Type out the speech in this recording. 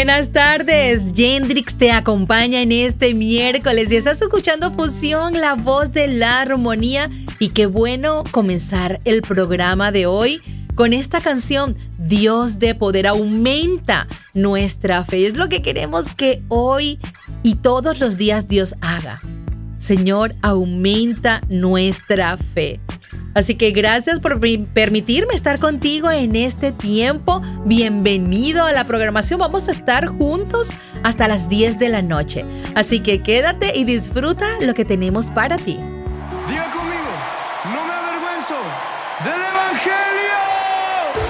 Buenas tardes, Yendrix te acompaña en este miércoles y estás escuchando Fusión, la voz de la armonía. Y qué bueno comenzar el programa de hoy con esta canción, Dios de poder, aumenta nuestra fe. Es lo que queremos que hoy y todos los días Dios haga. Señor, aumenta nuestra fe. Así que gracias por permitirme estar contigo en este tiempo. Bienvenido a la programación. Vamos a estar juntos hasta las 10 de la noche. Así que quédate y disfruta lo que tenemos para ti. Diga conmigo, no me avergüenzo del Evangelio.